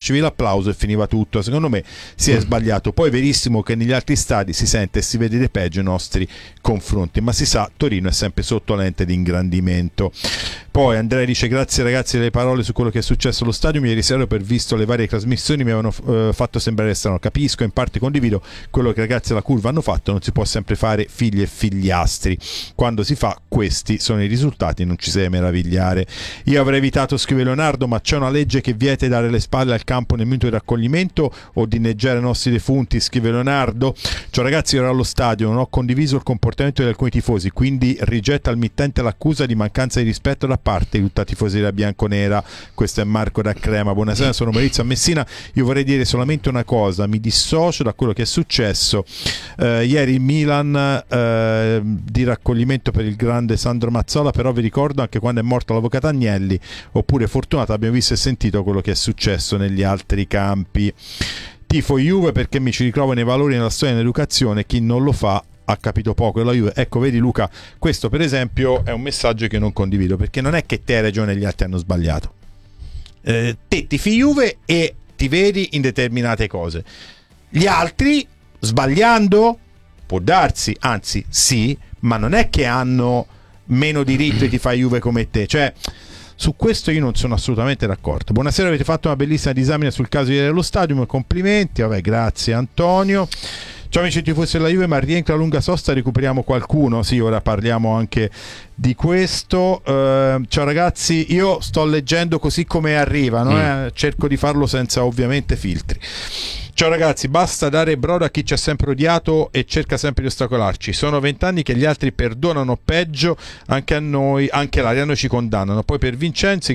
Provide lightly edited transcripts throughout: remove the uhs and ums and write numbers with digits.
facevi l'applauso e finiva tutto. Secondo me si è sbagliato. Poi è verissimo che negli altri stadi si sente e si vede peggio i nostri confronti, ma si sa, Torino è sempre sotto lente di ingrandimento. Poi Andrea dice: grazie ragazzi delle parole su quello che è successo allo stadio, ieri sera per visto le varie trasmissioni mi avevano fatto sembrare strano, capisco, in parte condivido quello che i ragazzi della curva hanno fatto, non si può sempre fare figli e figliastri, quando si fa questi sono i risultati, non ci si deve meravigliare. Io avrei evitato, scrive Leonardo, ma c'è una legge che vieta di dare le spalle al campo nel minuto di raccoglimento o di inneggiare i nostri defunti, scrive Leonardo. Cioè ragazzi, io ero allo stadio, non ho condiviso il comportamento di alcuni tifosi, quindi rigetta al mittente l'accusa di mancanza di rispetto da parte di tutta la tifoseria bianconera. Questo è Marco da Crema. Buonasera, sono Maurizio a Messina. Io vorrei dire solamente una cosa, mi dissocio da quello che è successo ieri in Milan di raccoglimento per il grande Sandro Mazzola, però vi ricordo anche quando è morto l'avvocato Agnelli, oppure fortunato, abbiamo visto e sentito quello che è successo negli altri campi. Tifo Juve perché mi ci ritrovo nei valori, nella storia e nell'educazione, chi non lo fa ha capito poco. La Juve, ecco, vedi Luca, questo per esempio è un messaggio che non condivido, perché non è che te hai ragione e gli altri hanno sbagliato. Te tifi Juve e ti vedi in determinate cose, gli altri sbagliando può darsi, anzi sì, ma non è che hanno meno diritto di fare Juve come te, cioè su questo io non sono assolutamente d'accordo. Buonasera, avete fatto una bellissima disamina sul caso ieri allo stadio, complimenti. Vabbè, grazie Antonio. Ciao amici tifosi della Juve, ma rientra a lunga sosta, recuperiamo qualcuno? Sì, ora parliamo anche di questo. Ciao ragazzi, io sto leggendo così come arrivano, cerco di farlo senza ovviamente filtri. Ciao ragazzi, basta dare brodo a chi ci ha sempre odiato e cerca sempre di ostacolarci. Sono 20 anni che gli altri perdonano, peggio anche a noi, anche l'Aria, noi ci condannano. Poi per Vincenzo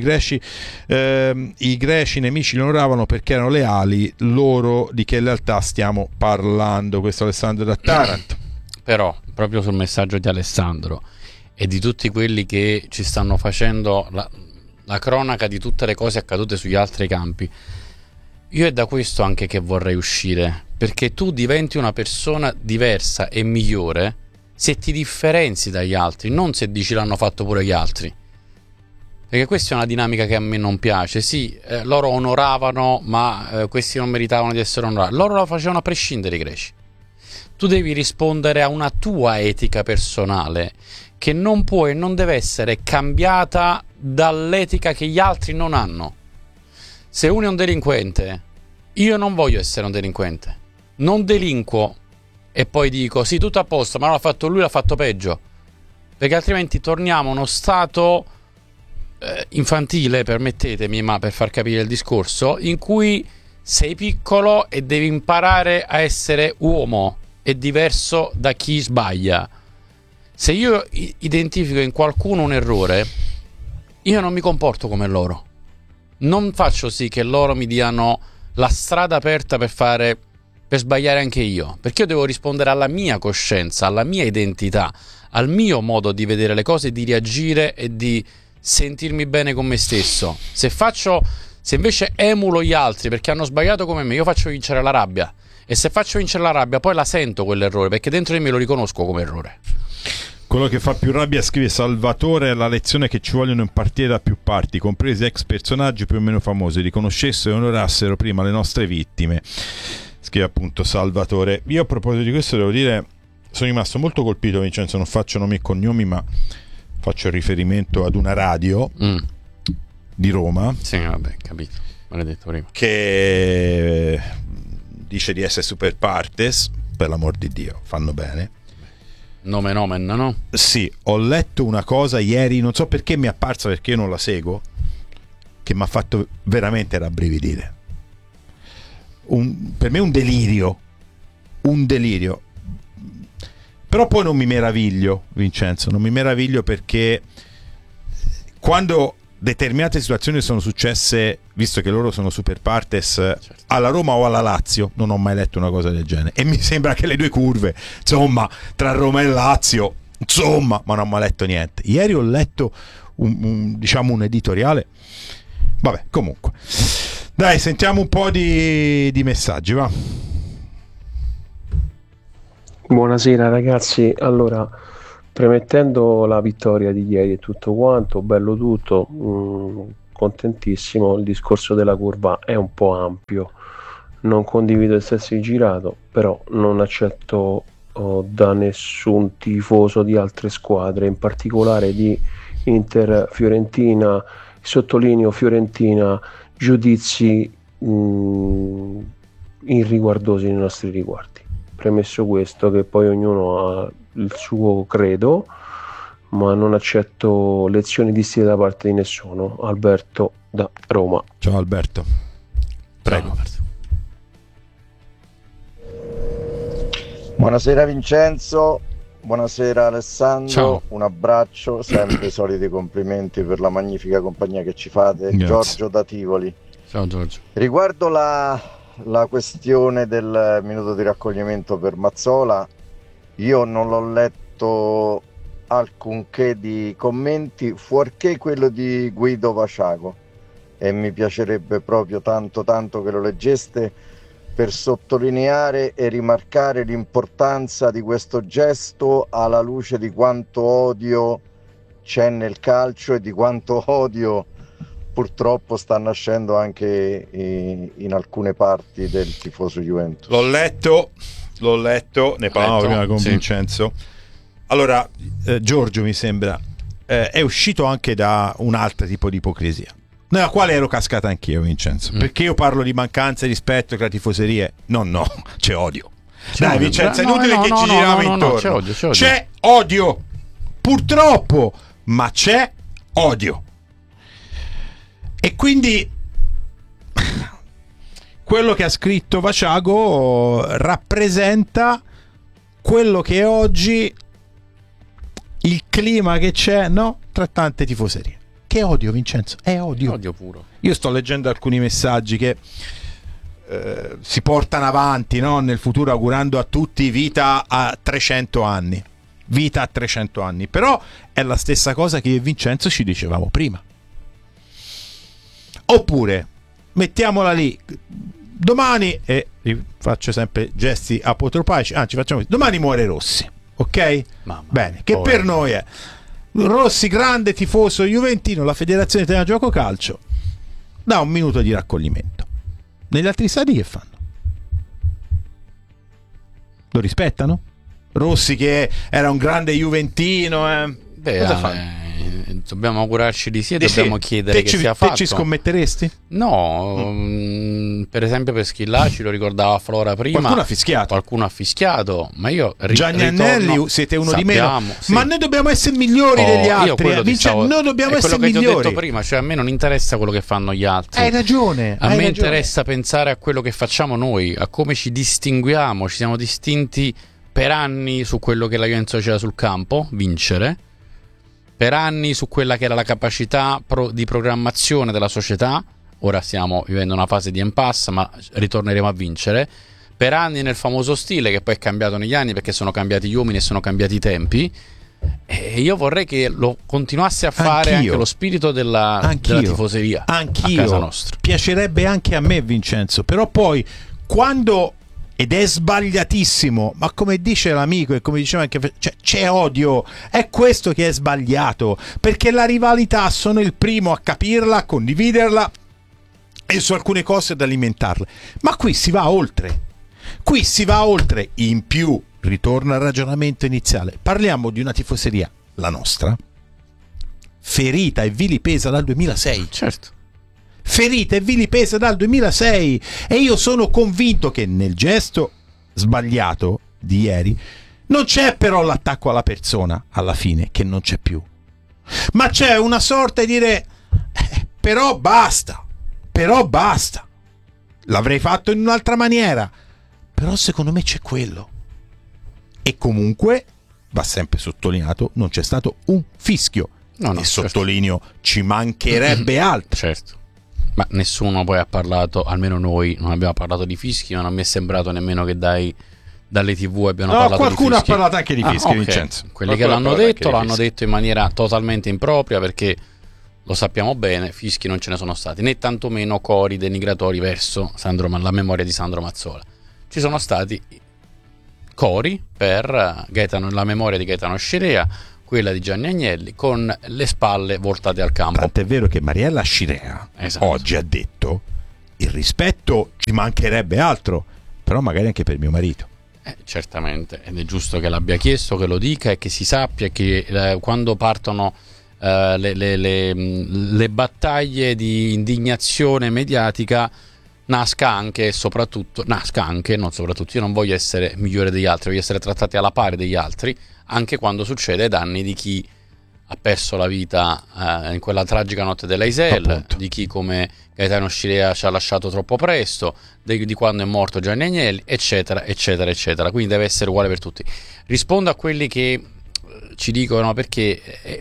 i greci nemici li onoravano perché erano leali, loro di che lealtà stiamo parlando? Questo è Alessandro da Taranto. Però proprio sul messaggio di Alessandro e di tutti quelli che ci stanno facendo la cronaca di tutte le cose accadute sugli altri campi, io è da questo anche che vorrei uscire, perché tu diventi una persona diversa e migliore se ti differenzi dagli altri, non se dici l'hanno fatto pure gli altri, perché questa è una dinamica che a me non piace. Sì, loro onoravano, ma questi non meritavano di essere onorati. Loro la facevano a prescindere, i greci. Tu devi rispondere a una tua etica personale che non può e non deve essere cambiata dall'etica che gli altri non hanno. Se uno è un delinquente, io non voglio essere un delinquente, non delinquo e poi dico sì, tutto a posto, ma non l'ha fatto lui, l'ha fatto peggio, perché altrimenti torniamo a uno stato infantile, permettetemi, ma per far capire il discorso, in cui sei piccolo e devi imparare a essere uomo e diverso da chi sbaglia. Se io identifico in qualcuno un errore, io non mi comporto come loro, non faccio sì che loro mi diano la strada aperta per sbagliare anche io, perché io devo rispondere alla mia coscienza, alla mia identità, al mio modo di vedere le cose, di reagire e di sentirmi bene con me stesso. Se invece emulo gli altri perché hanno sbagliato come me, io faccio vincere la rabbia, e se faccio vincere la rabbia poi la sento quell'errore, perché dentro di me lo riconosco come errore. Quello che fa più rabbia, scrive Salvatore, è la lezione che ci vogliono impartire da più parti, compresi ex personaggi più o meno famosi, riconoscessero e onorassero prima le nostre vittime, scrive appunto Salvatore. Io a proposito di questo devo dire, sono rimasto molto colpito, Vincenzo, non faccio nomi e cognomi, ma faccio riferimento ad una radio di Roma. Sì, vabbè, capito, me l'hai detto prima. Che dice di essere super partes, per l'amor di Dio, fanno bene. Nomen omen, no? Sì, ho letto una cosa ieri, non so perché mi è apparsa, perché io non la seguo, che mi ha fatto veramente rabbrividire. Per me un delirio. Però poi non mi meraviglio, Vincenzo, non mi meraviglio, perché quando determinate situazioni sono successe, visto che loro sono super partes, certo, alla Roma o alla Lazio, non ho mai letto una cosa del genere, e mi sembra che le due curve, insomma, tra Roma e Lazio, insomma, ma non ho mai letto niente. Ieri ho letto un editoriale, vabbè, comunque dai, sentiamo un po' di messaggi, va. Buonasera ragazzi, allora, premettendo la vittoria di ieri e tutto quanto, bello tutto, contentissimo. Il discorso della curva è un po' ampio, non condivido il senso di girato, però non accetto da nessun tifoso di altre squadre, in particolare di Inter, Fiorentina, sottolineo Fiorentina, giudizi irriguardosi nei nostri riguardi. Premesso questo, che poi ognuno ha il suo credo, ma non accetto lezioni di stile da parte di nessuno. Alberto da Roma. Ciao Alberto, prego. Ciao, Alberto. Buonasera Vincenzo, buonasera Alessandro. Ciao. Un abbraccio, sempre i soliti complimenti per la magnifica compagnia che ci fate. Grazie. Giorgio da Tivoli. Ciao Giorgio. Riguardo la questione del minuto di raccoglimento per Mazzola, io non l'ho letto alcunché di commenti fuorché quello di Guido Vaciaco, e mi piacerebbe proprio tanto che lo leggeste per sottolineare e rimarcare l'importanza di questo gesto alla luce di quanto odio c'è nel calcio e di quanto odio purtroppo sta nascendo anche in alcune parti del tifoso Juventus. L'ho letto, ne parlavamo prima con Vincenzo. Allora, Giorgio mi sembra è uscito anche da un altro tipo di ipocrisia, nella quale ero cascato anch'io, Vincenzo, perché io parlo di mancanza di rispetto tra tifoserie. No, c'è odio. Dai, Vincenzo, è inutile che ci giriamo intorno. C'è odio, purtroppo, ma c'è odio. E quindi quello che ha scritto Vaciago rappresenta quello che è oggi il clima che c'è, no? Tra tante tifoserie. Che odio, Vincenzo, è odio. Odio puro. Io sto leggendo alcuni messaggi che si portano avanti, no? Nel futuro, augurando a tutti vita a 300 anni. Vita a 300 anni. Però è la stessa cosa che io e Vincenzo ci dicevamo prima. Oppure mettiamola lì domani, e faccio sempre gesti apotropaici, anzi facciamo così: domani muore Rossi, ok? Mamma, bene, che per noi è Rossi, grande tifoso juventino, la Federazione Italiana Gioco Calcio dà un minuto di raccoglimento. Negli altri stadi che fanno? Lo rispettano? Rossi, che era un grande juventino, cosa fanno? Dobbiamo augurarci di sì e dobbiamo chiedere che sia fatto. Te ci scommetteresti? No, per esempio per Schillaci, lo ricordava Flora prima. Qualcuno ha fischiato, ma io Gianni Agnelli, siete uno di meno. Sì. Ma noi dobbiamo essere migliori degli altri. Noi dobbiamo essere migliori. Quello che ti ho detto prima, cioè a me non interessa quello che fanno gli altri. Hai ragione. A me interessa pensare a quello che facciamo noi, a come ci distinguiamo. Ci siamo distinti per anni su quello che la Juventus faceva sul campo, vincere. Per anni su quella che era la capacità di programmazione della società. Ora stiamo vivendo una fase di impasse, ma ritorneremo a vincere. Per anni nel famoso stile, che poi è cambiato negli anni perché sono cambiati gli uomini e sono cambiati i tempi. E io vorrei che lo continuasse a fare anche lo spirito della tifoseria a casa nostra. Piacerebbe anche a me, Vincenzo, però poi quando... Ed è sbagliatissimo, ma come dice l'amico e come diceva anche, cioè, c'è odio, è questo che è sbagliato, perché la rivalità sono il primo a capirla, a condividerla e su alcune cose ad alimentarle, ma qui si va oltre, in più, ritorno al ragionamento iniziale, parliamo di una tifoseria, la nostra, ferita e vilipesa dal 2006. Certo. Ferita e vilipesa dal 2006, e io sono convinto che nel gesto sbagliato di ieri non c'è però l'attacco alla persona, alla fine, che non c'è più, ma c'è una sorta di dire però basta, l'avrei fatto in un'altra maniera, però secondo me c'è quello. E comunque va sempre sottolineato, non c'è stato un fischio, e sottolineo, ci mancherebbe altro. Certo. Ma nessuno poi ha parlato, almeno noi non abbiamo parlato di fischi, ma non mi è sembrato nemmeno che dalle TV abbiano parlato di fischi. Qualcuno ha parlato anche di fischi, okay. Vincenzo. Quelli che l'hanno detto in maniera totalmente impropria, perché lo sappiamo bene, fischi non ce ne sono stati, né tantomeno cori denigratori verso la memoria di Sandro Mazzola. Ci sono stati cori per la memoria di Gaetano Scirea, quella di Gianni Agnelli, con le spalle voltate al campo. Tant'è vero che Mariella Scirea oggi ha detto: il rispetto ci mancherebbe altro, però magari anche per mio marito. Certamente, ed è giusto che l'abbia chiesto, che lo dica e che si sappia che quando partono le battaglie di indignazione mediatica nasca anche, non soprattutto, io non voglio essere migliore degli altri, voglio essere trattati alla pari degli altri, anche quando succede ai danni di chi ha perso la vita in quella tragica notte dell'Aisel, di chi come Gaetano Scirea ci ha lasciato troppo presto, di quando è morto Gianni Agnelli, eccetera, eccetera, eccetera. Quindi deve essere uguale per tutti. Rispondo a quelli che ci dicono perché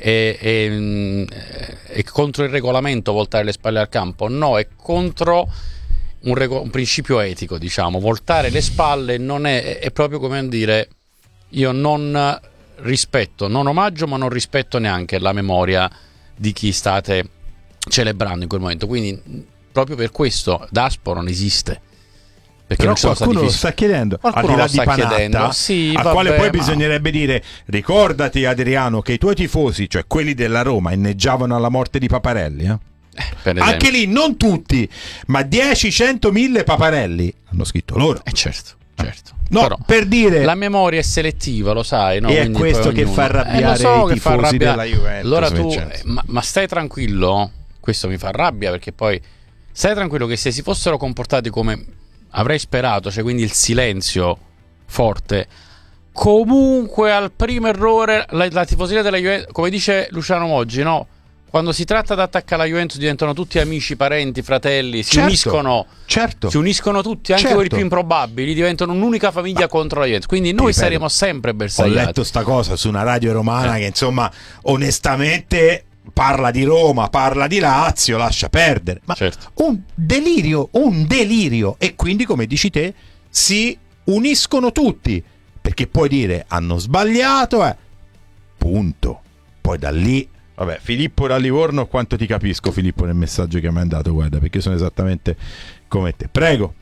è contro il regolamento voltare le spalle al campo. No, è contro un principio etico, diciamo. Voltare le spalle non è proprio come dire: io non rispetto, non omaggio, ma non rispetto neanche la memoria di chi state celebrando in quel momento. Quindi proprio per questo Daspo non esiste, perché però non ci sono qualcuno stati lo sta chiedendo, qualcuno al di là lo sta di Panatta, chiedendo, sì, al quale poi bisognerebbe dire: ricordati Adriano che i tuoi tifosi, cioè quelli della Roma, inneggiavano alla morte di Paparelli, anche lì non tutti, ma 10, 100, 1000 Paparelli hanno scritto loro. Certo. No, però per dire, la memoria è selettiva, lo sai, no? E Quindi è questo che fa arrabbiare i tifosi della Juventus. Allora tu, ma stai tranquillo, questo mi fa rabbia, perché poi stai tranquillo che se si fossero comportati come avrei sperato, cioè quindi il silenzio forte, comunque al primo errore la tifoseria della Juventus, come dice Luciano Moggi, no? Quando si tratta di attaccare la Juventus diventano tutti amici, parenti, fratelli, si uniscono tutti, anche quelli più improbabili, diventano un'unica famiglia contro la Juventus. Quindi noi saremo sempre bersagliati. Ho letto sta cosa su una radio romana che insomma onestamente parla di Roma, parla di Lazio, lascia perdere. Ma un delirio. E quindi, come dici te, si uniscono tutti, perché puoi dire hanno sbagliato, punto. Poi da lì, vabbè, Filippo da Livorno, quanto ti capisco Filippo nel messaggio che mi hai mandato, guarda, perché sono esattamente come te. Prego.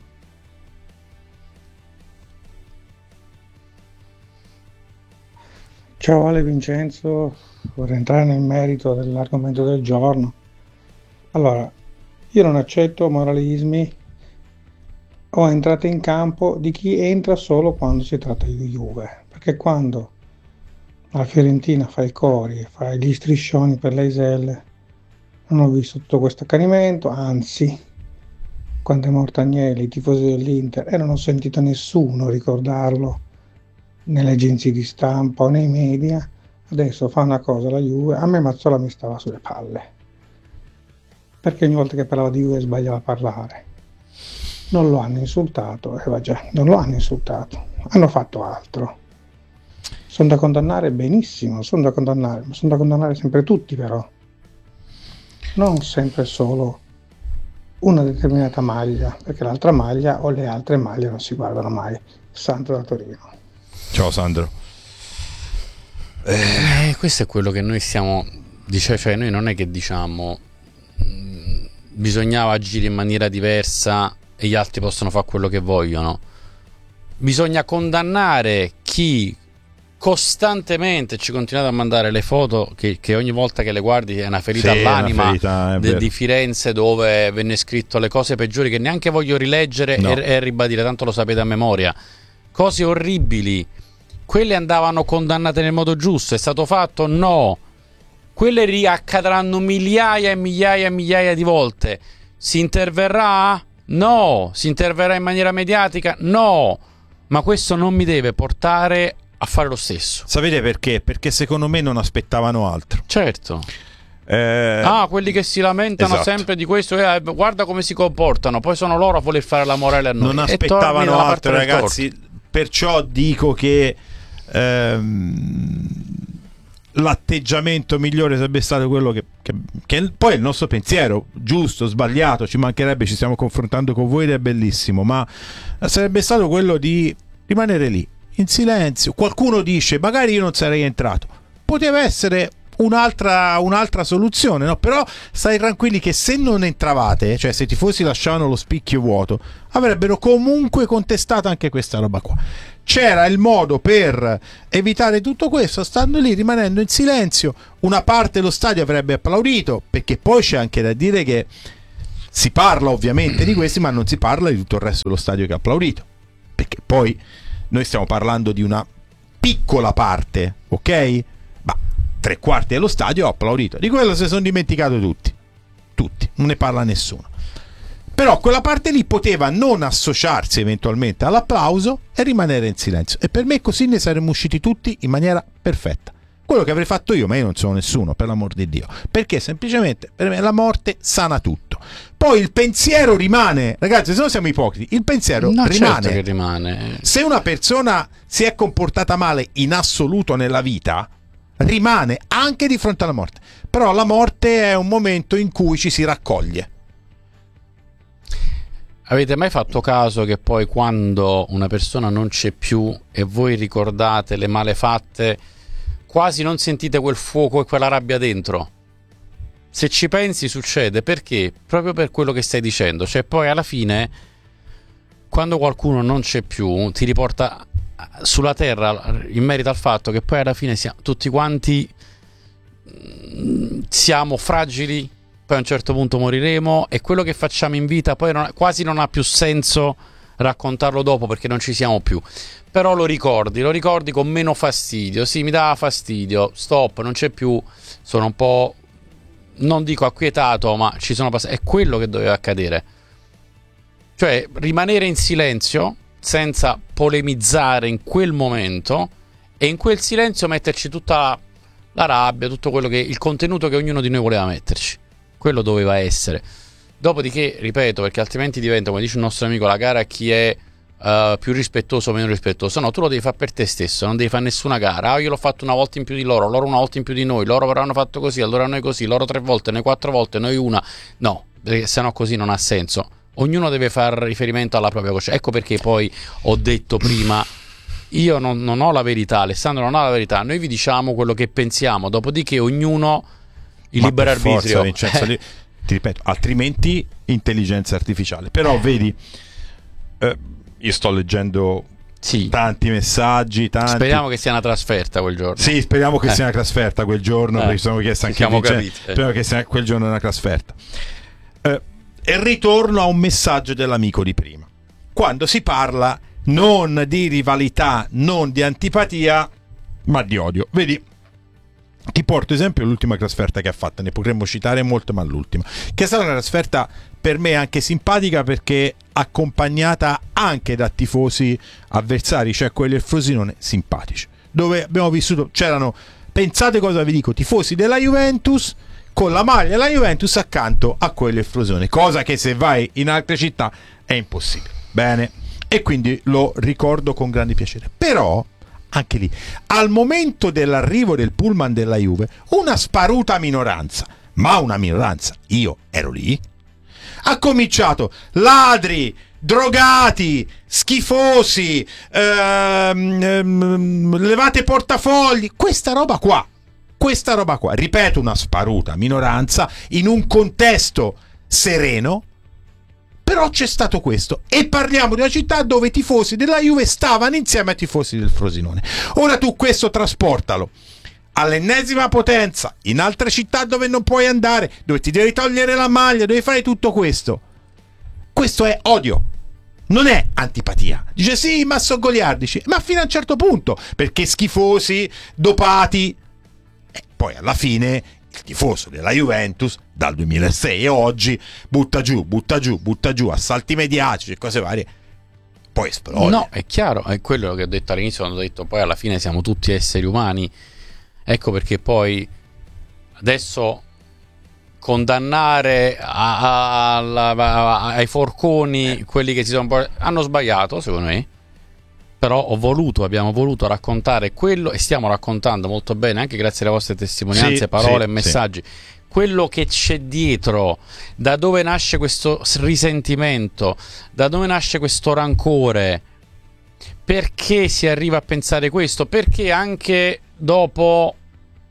Ciao Ale Vincenzo, vorrei entrare nel merito dell'argomento del giorno. Allora, io non accetto moralismi o entrate in campo di chi entra solo quando si tratta di Juve, perché quando la Fiorentina fa i cori, fa gli striscioni per l'Aisel, non ho visto tutto questo accanimento, anzi, quando è morto Agnelli, i tifosi dell'Inter, e non ho sentito nessuno ricordarlo nelle agenzie di stampa o nei media. Adesso fa una cosa la Juve, a me Mazzola mi stava sulle palle, perché ogni volta che parlava di Juve sbagliava a parlare. Non lo hanno insultato, non lo hanno insultato, hanno fatto altro. Sono da condannare benissimo, ma sono da condannare sempre tutti, però non sempre solo una determinata maglia, perché l'altra maglia o le altre maglie non si guardano mai. Sandro da Torino. Ciao Sandro. Questo è quello che noi stiamo dicendo, cioè noi non è che diciamo bisognava agire in maniera diversa e gli altri possono fare quello che vogliono. Bisogna condannare chi costantemente ci continuate a mandare le foto che ogni volta che le guardi è una ferita all'anima, ferita, di Firenze, dove venne scritto le cose peggiori che neanche voglio rileggere e ribadire, tanto lo sapete a memoria. Cose orribili, quelle andavano condannate nel modo giusto. È stato fatto? No. Quelle riaccadranno migliaia e migliaia e migliaia di volte. Si interverrà? No. Si interverrà in maniera mediatica? No. Ma questo non mi deve portare a fare lo stesso. Sapete perché? Perché secondo me non aspettavano altro. Certo. Quelli che si lamentano sempre di questo, guarda come si comportano, poi sono loro a voler fare la morale a noi. Non aspettavano altro, ragazzi. Perciò dico che l'atteggiamento migliore sarebbe stato quello che poi è il nostro pensiero, giusto, sbagliato, ci mancherebbe, ci stiamo confrontando con voi ed è bellissimo, ma sarebbe stato quello di rimanere lì in silenzio. Qualcuno dice magari io non sarei entrato, poteva essere un'altra soluzione, no? Però stai tranquilli che se non entravate, cioè se i tifosi lasciavano lo spicchio vuoto, avrebbero comunque contestato anche questa roba qua. C'era il modo per evitare tutto questo, stando lì, rimanendo in silenzio. Una parte dello stadio avrebbe applaudito, perché poi c'è anche da dire che si parla ovviamente di questi, ma non si parla di tutto il resto dello stadio che ha applaudito, perché poi noi stiamo parlando di una piccola parte, ok? Ma 3/4 dello stadio ha applaudito, di quello si sono dimenticato tutti, non ne parla nessuno. Però quella parte lì poteva non associarsi eventualmente all'applauso e rimanere in silenzio, e per me così ne saremmo usciti tutti in maniera perfetta. Quello che avrei fatto io, ma io non sono nessuno, per l'amor di Dio, perché semplicemente per me la morte sana tutto. Poi il pensiero rimane, ragazzi, se no siamo ipocriti, il pensiero rimane. Certo che rimane. Se una persona si è comportata male in assoluto nella vita, rimane anche di fronte alla morte. Però la morte è un momento in cui ci si raccoglie. Avete mai fatto caso che poi quando una persona non c'è più e voi ricordate le malefatte, quasi non sentite quel fuoco e quella rabbia dentro? Se ci pensi succede, perché? Proprio per quello che stai dicendo. Cioè poi alla fine, quando qualcuno non c'è più, ti riporta sulla terra in merito al fatto che poi alla fine tutti quanti siamo fragili, poi a un certo punto moriremo, e quello che facciamo in vita poi quasi non ha più senso raccontarlo dopo, perché non ci siamo più. Però lo ricordi con meno fastidio. Sì, mi dà fastidio, stop, non c'è più, sono un po', non dico acquietato, ma ci sono passati. È quello che doveva accadere, cioè rimanere in silenzio senza polemizzare in quel momento, e in quel silenzio metterci tutta la rabbia, tutto quello che, il contenuto che ognuno di noi voleva metterci. Quello doveva essere. Dopodiché, ripeto, perché altrimenti diventa, come dice il nostro amico, la gara a chi è più rispettoso o meno rispettoso. No, tu lo devi fare per te stesso, non devi fare nessuna gara. Io l'ho fatto una volta in più di loro una volta in più di noi, loro avranno fatto così, allora noi così, loro 3 volte, noi 4 volte, noi una. No, perché sennò così non ha senso. Ognuno deve fare riferimento alla propria coscienza. Ecco perché poi ho detto prima, io non ho la verità, Alessandro non ha la verità, noi vi diciamo quello che pensiamo, dopodiché ognuno il libero arbitrio. Vincenzo, ti ripeto, altrimenti intelligenza artificiale. Però vedi, io sto leggendo tanti messaggi, speriamo che sia una trasferta quel giorno. Sì, speriamo che sia una trasferta quel giorno, perché ci siamo chiesti anche speriamo che sia quel giorno una trasferta. E ritorno a un messaggio dell'amico di prima, quando si parla non di rivalità, non di antipatia, ma di odio. Vedi, ti porto esempio l'ultima trasferta che ha fatto, ne potremmo citare molte, ma l'ultima, che è stata una trasferta per me anche simpatica, perché accompagnata anche da tifosi avversari, cioè quelli del Frosinone, simpatici, dove abbiamo vissuto, c'erano, pensate cosa vi dico, tifosi della Juventus con la maglia della Juventus accanto a quelli del Frosinone, cosa che se vai in altre città è impossibile. Bene, e quindi lo ricordo con grande piacere. Però anche lì, al momento dell'arrivo del pullman della Juve, una sparuta minoranza, ma una minoranza, io ero lì, ha cominciato: ladri, drogati, schifosi, levate portafogli, questa roba qua, ripeto, una sparuta minoranza in un contesto sereno. Però c'è stato questo, e parliamo di una città dove i tifosi della Juve stavano insieme ai tifosi del Frosinone. Ora tu questo trasportalo all'ennesima potenza in altre città dove non puoi andare, dove ti devi togliere la maglia, devi fare tutto questo. Questo è odio, non è antipatia. Dice sì, ma sono goliardici, ma fino a un certo punto, perché schifosi, dopati, poi alla fine il tifoso della Juventus dal 2006 e oggi butta giù, assalti mediatici e cose varie, poi esplode. No, è chiaro, è quello che ho detto all'inizio, quando ho detto poi alla fine siamo tutti esseri umani. Ecco perché poi adesso condannare ai forconi quelli che si sono hanno sbagliato, secondo me. Però abbiamo voluto raccontare quello, e stiamo raccontando molto bene, anche grazie alle vostre testimonianze, parole e messaggi, quello che c'è dietro, da dove nasce questo risentimento, da dove nasce questo rancore, perché si arriva a pensare questo, perché anche dopo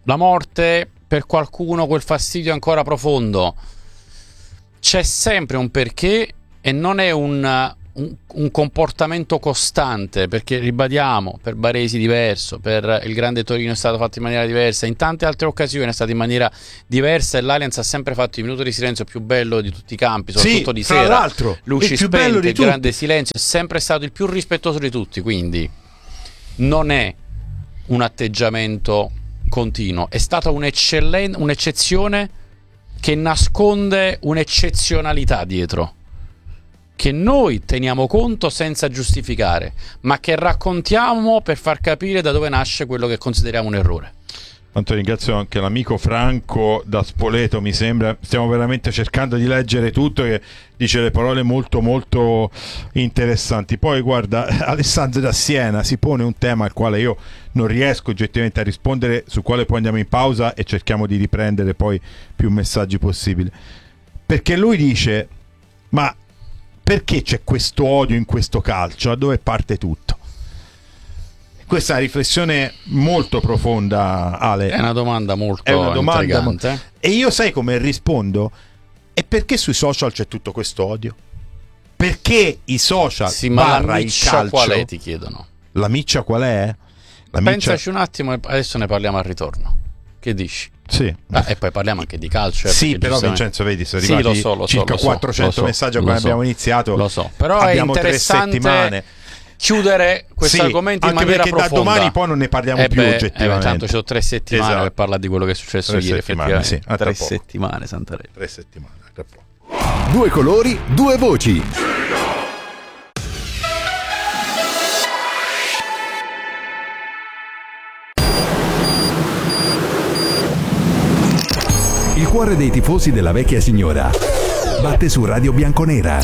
la morte, per qualcuno quel fastidio è ancora profondo. C'è sempre un perché e non è un comportamento costante, perché ribadiamo, per Baresi diverso, per il Grande Torino è stato fatto in maniera diversa, in tante altre occasioni è stato in maniera diversa, e l'Allianz ha sempre fatto il minuto di silenzio più bello di tutti i campi, soprattutto di sera, l'altro, luci il più bello spente, di tutti. grande silenzio, è sempre stato il più rispettoso di tutti, quindi non è un atteggiamento continuo, è stata un'eccezione che nasconde un'eccezionalità dietro, che noi teniamo conto senza giustificare, ma che raccontiamo per far capire da dove nasce quello che consideriamo un errore. Tanto ringrazio anche l'amico Franco da Spoleto, mi sembra, stiamo veramente cercando di leggere tutto, che dice le parole molto molto interessanti. Poi guarda, Alessandro da Siena si pone un tema al quale io non riesco oggettivamente a rispondere, sul quale poi andiamo in pausa e cerchiamo di riprendere poi più messaggi possibili, perché lui dice: ma perché c'è questo odio in questo calcio? Da dove parte tutto? Questa è una riflessione molto profonda, Ale. È una domanda molto intrigante. E io sai come rispondo? E perché sui social c'è tutto questo odio? Perché i social ma barra la il miccia calcio, qual è, ti chiedono? La miccia qual è? Pensaci un attimo e adesso ne parliamo al ritorno. Che dici? Sì. E poi parliamo anche di calcio. Sì, però Vincenzo, vedi, sono arrivati circa 400 messaggi quando abbiamo iniziato. Lo so, però abbiamo è interessante 3 settimane. Chiudere questo argomento in maniera profonda. Anche perché da domani poi non ne parliamo più oggettivamente. Tanto c'ho 3 settimane, esatto, per parlare di quello che è successo ieri, effettivamente. Sì, 3 settimane, Santarelli. 3 settimane, tra poco. 2 colori, 2 voci. Il cuore dei tifosi della vecchia signora batte su Radio Bianconera.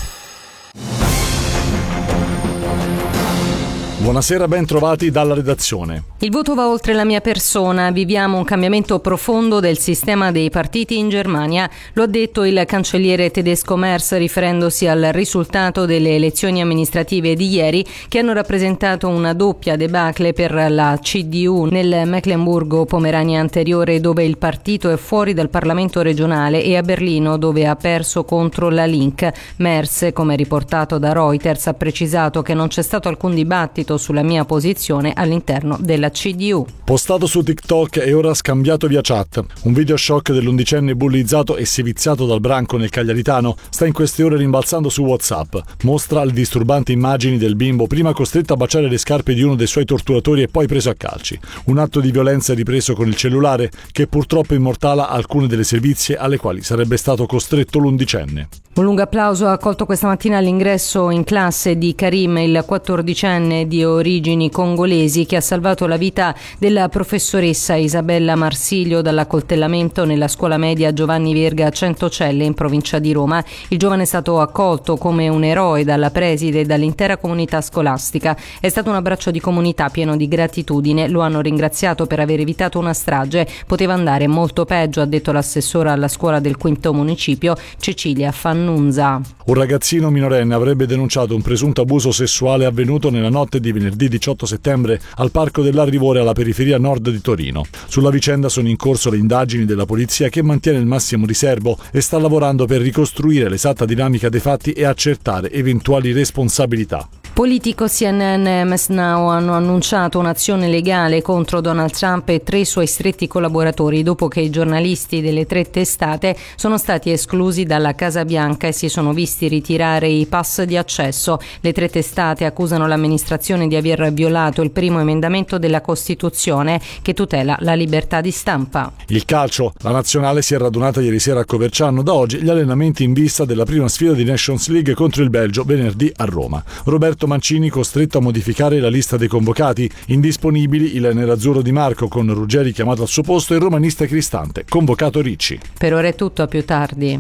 Buonasera, ben trovati dalla redazione. Il voto va oltre la mia persona. Viviamo un cambiamento profondo del sistema dei partiti in Germania. Lo ha detto il cancelliere tedesco Merz, riferendosi al risultato delle elezioni amministrative di ieri, che hanno rappresentato una doppia debacle per la CDU nel Mecklenburgo-Pomerania anteriore, dove il partito è fuori dal Parlamento regionale, e a Berlino, dove ha perso contro la Link. Merz, come riportato da Reuters, ha precisato che non c'è stato alcun dibattito sulla mia posizione all'interno della CDU. Postato su TikTok e ora scambiato via chat. Un video shock dell'11enne bullizzato e seviziato dal branco nel Cagliaritano sta in queste ore rimbalzando su WhatsApp. Mostra le disturbanti immagini del bimbo prima costretto a baciare le scarpe di uno dei suoi torturatori e poi preso a calci. Un atto di violenza ripreso con il cellulare che purtroppo immortala alcune delle sevizie alle quali sarebbe stato costretto l'11enne. Un lungo applauso ha accolto questa mattina all'ingresso in classe di Karim, il 14enne di origini congolesi che ha salvato la vita della professoressa Isabella Marsiglio dall'accoltellamento nella scuola media Giovanni Verga a Centocelle in provincia di Roma. Il giovane è stato accolto come un eroe dalla preside e dall'intera comunità scolastica. È stato un abbraccio di comunità pieno di gratitudine. Lo hanno ringraziato per aver evitato una strage. Poteva andare molto peggio, ha detto l'assessora alla scuola del quinto municipio Cecilia Fannunza. Un ragazzino minorenne avrebbe denunciato un presunto abuso sessuale avvenuto nella notte di venerdì 18 settembre al Parco dell'Arrivore alla periferia nord di Torino. Sulla vicenda sono in corso le indagini della polizia, che mantiene il massimo riservo e sta lavorando per ricostruire l'esatta dinamica dei fatti e accertare eventuali responsabilità. Politico, CNN e MS Now hanno annunciato un'azione legale contro Donald Trump e 3 suoi stretti collaboratori dopo che i giornalisti delle 3 testate sono stati esclusi dalla Casa Bianca e si sono visti ritirare i pass di accesso. Le 3 testate accusano l'amministrazione di aver violato il primo emendamento della Costituzione che tutela la libertà di stampa. Il calcio. La nazionale si è radunata ieri sera a Coverciano. Da oggi gli allenamenti in vista della prima sfida di Nations League contro il Belgio venerdì a Roma. Roberto Mancini costretto a modificare la lista dei convocati. Indisponibili il nerazzurro Di Marco con Ruggeri chiamato al suo posto e il romanista Cristante, convocato Ricci. Per ora è tutto, a più tardi.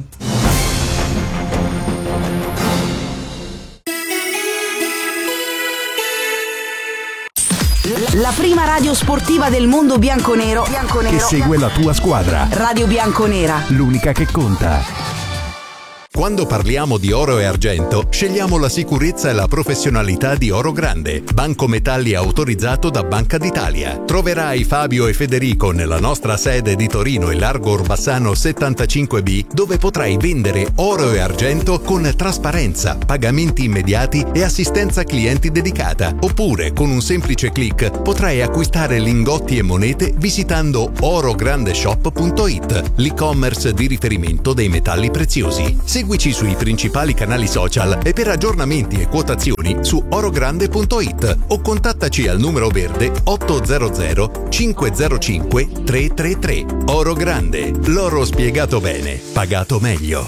La prima radio sportiva del mondo bianconero che segue la tua squadra. Radio Bianconera. L'unica che conta. Quando parliamo di oro e argento, scegliamo la sicurezza e la professionalità di Oro Grande, banco metalli autorizzato da Banca d'Italia. Troverai Fabio e Federico nella nostra sede di Torino in Largo Orbassano 75B, dove potrai vendere oro e argento con trasparenza, pagamenti immediati e assistenza clienti dedicata. Oppure, con un semplice click, potrai acquistare lingotti e monete visitando orograndeshop.it, l'e-commerce di riferimento dei metalli preziosi. Seguici sui principali canali social e per aggiornamenti e quotazioni su orogrande.it o contattaci al numero verde 800 505 333. Oro Grande, l'oro spiegato bene, pagato meglio.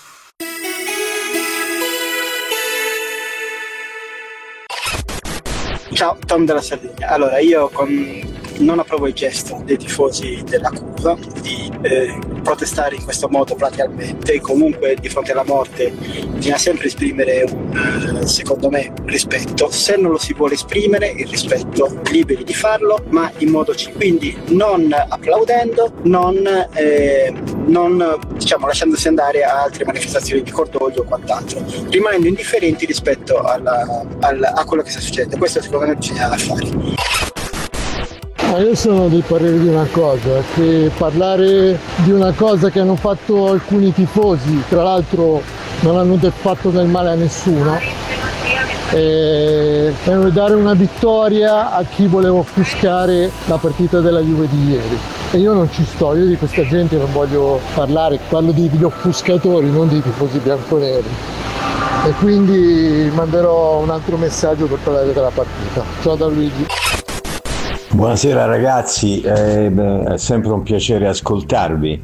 Ciao, Tom della Sardegna. Allora, io non approvo il gesto dei tifosi della curva di protestare in questo modo platealmente. Comunque di fronte alla morte bisogna sempre esprimere secondo me rispetto. Se non lo si vuole esprimere il rispetto, liberi di farlo, ma in modo civile, quindi non applaudendo, non diciamo lasciandosi andare a altre manifestazioni di cordoglio o quant'altro, rimanendo indifferenti rispetto a quello che sta succedendo. Questo secondo me bisogna fare. Io sono del parere di una cosa, che parlare di una cosa che hanno fatto alcuni tifosi, tra l'altro non hanno fatto del male a nessuno, e dare una vittoria a chi voleva offuscare la partita della Juve di ieri. E io non ci sto, io di questa gente non voglio parlare, parlo degli offuscatori, non dei tifosi bianconeri. E quindi manderò un altro messaggio per parlare della partita. Ciao da Luigi. Buonasera ragazzi, è sempre un piacere ascoltarvi.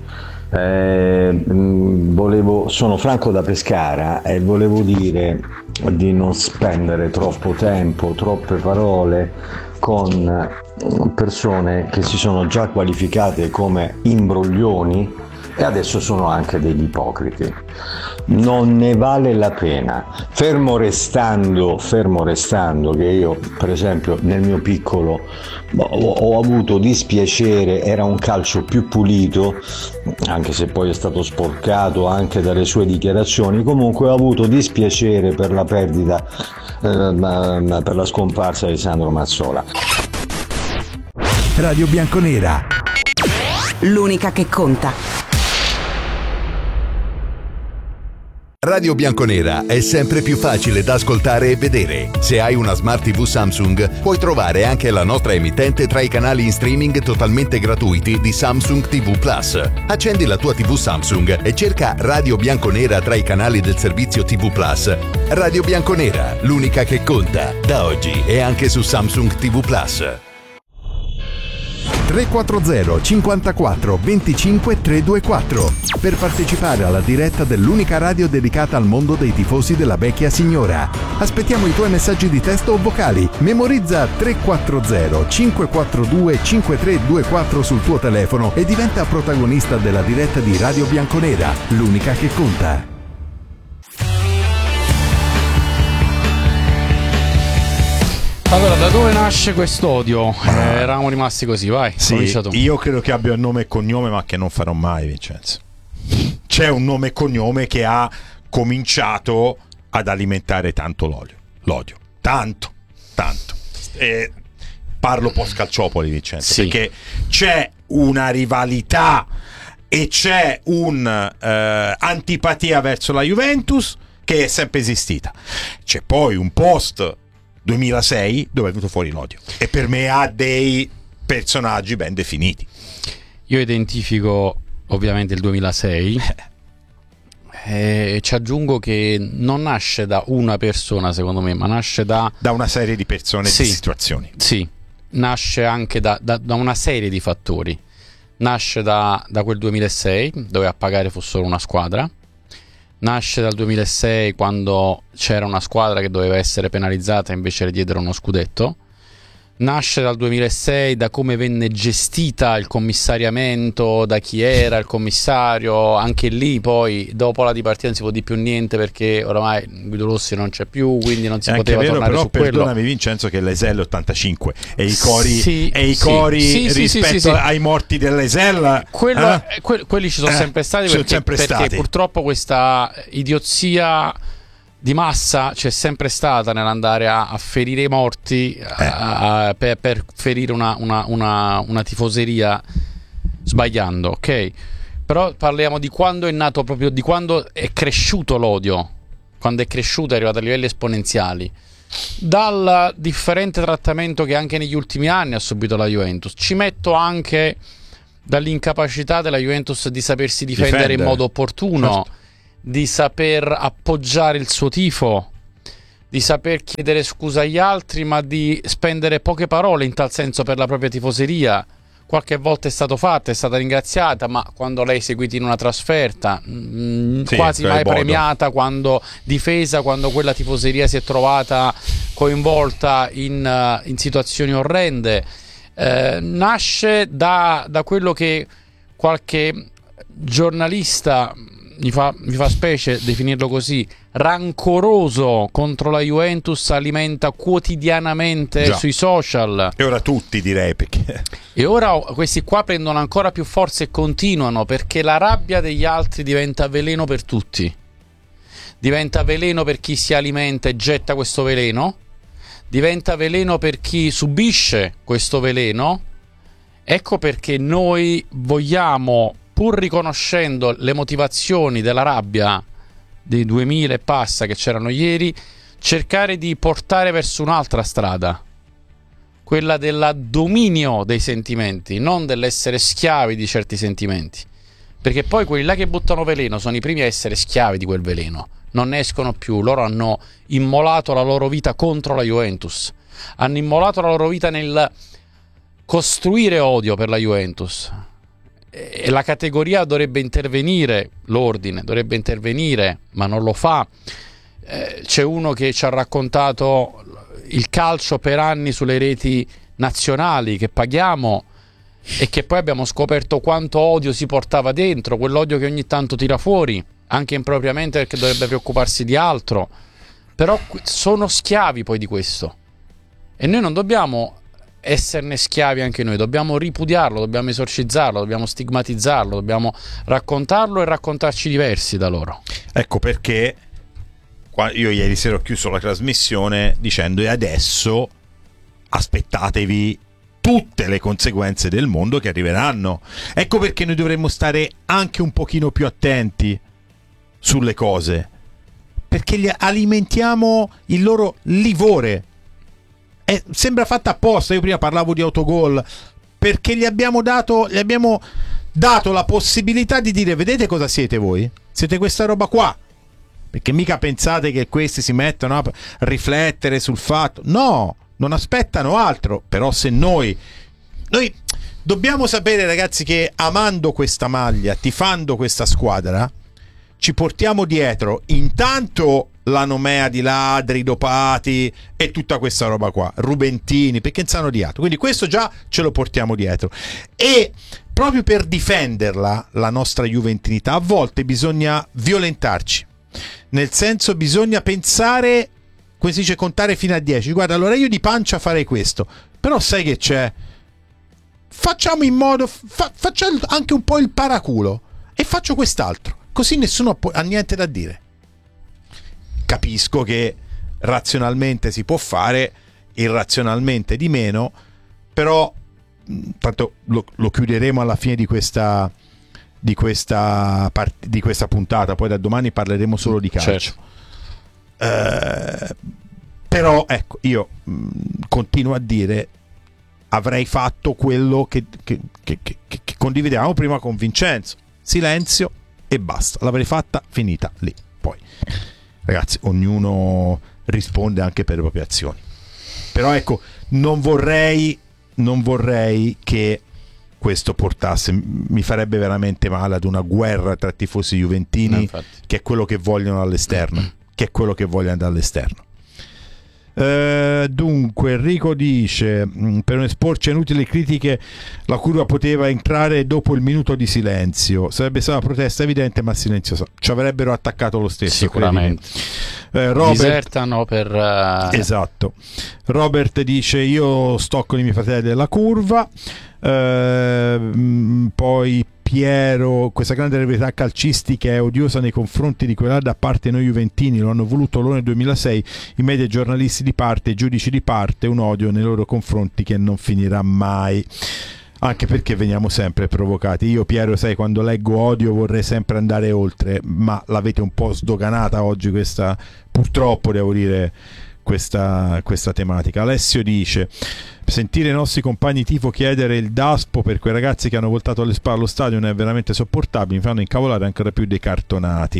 Sono Franco da Pescara e volevo dire di non spendere troppo tempo, troppe parole con persone che si sono già qualificate come imbroglioni e adesso sono anche degli ipocriti. Non ne vale la pena, fermo restando che io per esempio nel mio piccolo ho avuto dispiacere, era un calcio più pulito, anche se poi è stato sporcato anche dalle sue dichiarazioni. Comunque ho avuto dispiacere per la perdita, per la scomparsa di Sandro Mazzola. Radio Bianconera, l'unica che conta. Radio Bianconera è sempre più facile da ascoltare e vedere. Se hai una Smart TV Samsung, puoi trovare anche la nostra emittente tra i canali in streaming totalmente gratuiti di Samsung TV Plus. Accendi la tua TV Samsung e cerca Radio Bianconera tra i canali del servizio TV Plus. Radio Bianconera, l'unica che conta, da oggi e anche su Samsung TV Plus. 340 54 25 324 per partecipare alla diretta dell'unica radio dedicata al mondo dei tifosi della vecchia signora. Aspettiamo i tuoi messaggi di testo o vocali. Memorizza 340 542 5324 sul tuo telefono e diventa protagonista della diretta di Radio Bianconera, l'unica che conta. Allora, da dove nasce quest'odio? Eravamo rimasti così, vai. Sì, io credo che abbia un nome e cognome, ma che non farò mai, Vincenzo. C'è un nome e cognome che ha cominciato ad alimentare tanto l'odio. Tanto. Parlo post Calciopoli, Vincenzo, sì. Perché c'è una rivalità e c'è un'antipatia verso la Juventus che è sempre esistita. C'è poi un post 2006 dove è venuto fuori l'odio e per me ha dei personaggi ben definiti. Io identifico ovviamente il 2006 e ci aggiungo che non nasce da una persona, secondo me, ma nasce da una serie di persone, sì, di situazioni. Sì, nasce anche da una serie di fattori. Nasce da quel 2006 dove a pagare fu solo una squadra. Nasce dal 2006 quando c'era una squadra che doveva essere penalizzata e invece le diedero uno scudetto. nasce dal 2006, da come venne gestita il commissariamento, da chi era il commissario. Anche lì poi dopo la dipartita non si può dire più niente, perché oramai Guido Rossi non c'è più, quindi non si poteva tornare però su quello. Perdonami Vincenzo, che l'Esel 85 e i cori, sì, rispetto ai morti dell'Esel, quelli ci sono sempre stati, perché purtroppo questa idiozia di massa c'è sempre stata nell'andare a ferire i morti per ferire una tifoseria sbagliando, ok? Però parliamo di quando è nato, proprio di quando è cresciuto l'odio, quando è cresciuto, è arrivato a livelli esponenziali, dal differente trattamento che anche negli ultimi anni ha subito la Juventus. Ci metto anche dall'incapacità della Juventus di sapersi difendere in modo opportuno, certo, di saper appoggiare il suo tifo, di saper chiedere scusa agli altri, ma di spendere poche parole in tal senso per la propria tifoseria. Qualche volta è stato fatto, è stata ringraziata, ma quando l'hai seguita in una trasferta, quasi mai premiata, quando difesa, quando quella tifoseria si è trovata coinvolta in situazioni orrende. Nasce da quello che qualche giornalista, mi fa specie definirlo così, rancoroso contro la Juventus, alimenta quotidianamente sui social. E ora tutti, direi, perché e ora questi qua prendono ancora più forza e continuano, perché la rabbia degli altri diventa veleno per tutti, diventa veleno per chi si alimenta e getta questo veleno, diventa veleno per chi subisce questo veleno. Ecco perché noi vogliamo, pur riconoscendo le motivazioni della rabbia dei 2000 e passa che c'erano ieri, cercare di portare verso un'altra strada, quella del dominio dei sentimenti, non dell'essere schiavi di certi sentimenti, perché poi quelli là che buttano veleno sono i primi a essere schiavi di quel veleno, non ne escono più. Loro hanno immolato la loro vita contro la Juventus, hanno immolato la loro vita nel costruire odio per la Juventus. E la categoria dovrebbe intervenire, l'ordine dovrebbe intervenire, ma non lo fa. C'è uno che ci ha raccontato il calcio per anni sulle reti nazionali che paghiamo, e che poi abbiamo scoperto quanto odio si portava dentro, quell'odio che ogni tanto tira fuori, anche impropriamente, perché dovrebbe preoccuparsi di altro. Però sono schiavi poi di questo, e noi non dobbiamo esserne schiavi anche noi, dobbiamo ripudiarlo, dobbiamo esorcizzarlo, dobbiamo stigmatizzarlo, dobbiamo raccontarlo e raccontarci diversi da loro. Ecco perché io ieri sera ho chiuso la trasmissione dicendo: e adesso aspettatevi tutte le conseguenze del mondo che arriveranno. Ecco perché noi dovremmo stare anche un pochino più attenti sulle cose, perché alimentiamo il loro livore. Sembra fatta apposta. Io prima parlavo di autogol, perché gli abbiamo dato la possibilità di dire: vedete cosa siete voi? Siete questa roba qua. Perché mica pensate che questi si mettono a riflettere sul fatto. No, non aspettano altro. Però se noi dobbiamo sapere, ragazzi, che amando questa maglia, tifando questa squadra, ci portiamo dietro intanto la nomea di ladri, dopati e tutta questa roba qua, Rubentini, perché non hanno odiato. Quindi questo già ce lo portiamo dietro. E proprio per difenderla, la nostra juventinità, a volte bisogna violentarci. Nel senso, bisogna pensare, come si dice, contare fino a 10. Guarda, allora io di pancia farei questo, però sai che c'è? Facciamo in modo, facciamo anche un po' il paraculo e faccio quest'altro, così nessuno ha niente da dire. Capisco che razionalmente si può fare, irrazionalmente di meno, però tanto lo chiuderemo alla fine di questa puntata, poi da domani parleremo solo di calcio. Certo. Però ecco, io continuo a dire: avrei fatto quello che condividevamo prima con Vincenzo, silenzio e basta, l'avrei fatta, finita lì. Poi ragazzi, ognuno risponde anche per le proprie azioni, però ecco, non vorrei che questo portasse, mi farebbe veramente male, ad una guerra tra tifosi juventini, che è quello che vogliono dall'esterno, Dunque Enrico dice: per non esporci a inutili critiche, la curva poteva entrare dopo il minuto di silenzio, sarebbe stata una protesta evidente ma silenziosa, ci avrebbero attaccato lo stesso, sicuramente. Robert, disertano per esatto. Robert dice: io sto con i miei fratelli della curva. Poi Piero: questa grande rivalità calcistica è odiosa nei confronti di quella da parte noi juventini, lo hanno voluto loro nel 2006 i media, giornalisti di parte, i giudici di parte, un odio nei loro confronti che non finirà mai, anche perché veniamo sempre provocati. Io, Piero, sai, quando leggo odio vorrei sempre andare oltre, ma l'avete un po' sdoganata oggi questa, purtroppo devo dire, questa tematica. Alessio dice: sentire i nostri compagni tifo chiedere il DASPO per quei ragazzi che hanno voltato alle spalle allo stadio è veramente sopportabile, mi fanno incavolare ancora più dei cartonati.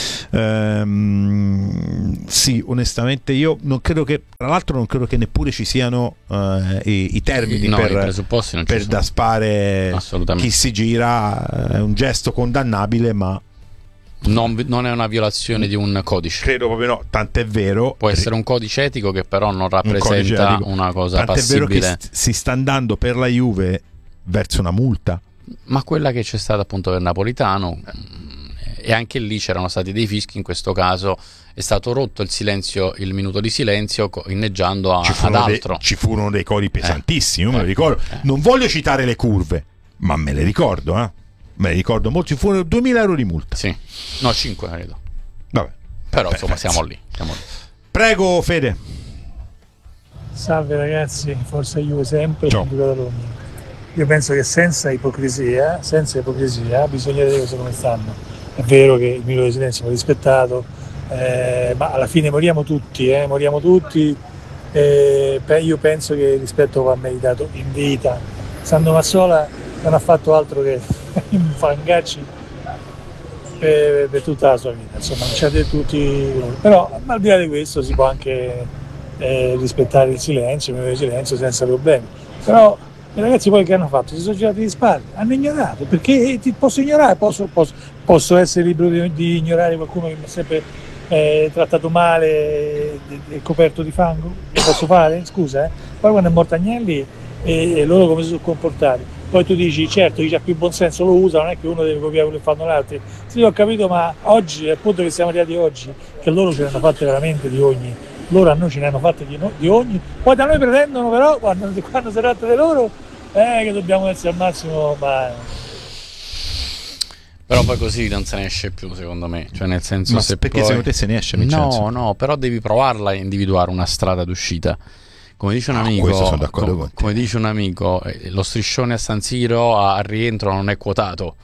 Sì, onestamente io non credo che, tra l'altro non credo che neppure ci siano i termini per daspare chi si gira. È un gesto condannabile, ma non è una violazione di un codice. Credo proprio no, tant'è vero. Può essere un codice etico che però non rappresenta una cosa passibile. Tant'è vero che si sta andando per la Juve verso una multa. Ma quella che c'è stata appunto per Napolitano, e anche lì c'erano stati dei fischi, in questo caso è stato rotto il minuto di silenzio inneggiando ad altro. Ci furono dei cori pesantissimi, me lo ricordo. Non voglio citare le curve, ma me le ricordo, Me ne ricordo molto, ci furono 2.000 euro di multa. Sì, no, 5 credo. Vabbè. Però insomma siamo lì. Prego Fede. Salve ragazzi, forza Juve sempre. Ciao. Io penso che senza ipocrisia bisogna vedere cose come stanno. È vero che il minuto di silenzio va rispettato, ma alla fine moriamo tutti. Io penso che il rispetto va meritato in vita. Sandro Mazzola non ha fatto altro che infangacci per tutta la sua vita, insomma, non c'è tutti, però al di là di questo si può anche rispettare il silenzio senza problemi. Però i ragazzi poi che hanno fatto? Si sono girati di spalle, hanno ignorato, perché ti posso ignorare, posso essere libero di ignorare qualcuno che mi ha sempre trattato male e coperto di fango? Lo posso fare? Scusa, Poi quando è morto Agnelli e loro come si sono comportati? Poi tu dici, certo, chi ha più buon senso lo usa, non è che uno deve copiare quello che fanno gli altri. Sì, ho capito, ma oggi, al punto che siamo arrivati oggi, che loro ce ne hanno fatte veramente di ogni, loro a noi ce ne hanno fatte di ogni, poi da noi pretendono però, quando si tratta di loro, che dobbiamo essere al massimo, ma... Però poi così non se ne esce più, secondo me. Cioè, nel senso, ma se perché poi... secondo te se ne esce, Vincenzo? No, però devi provarla a individuare una strada d'uscita. Come dice un amico, come dice un amico, lo striscione a San Siro al rientro non è quotato.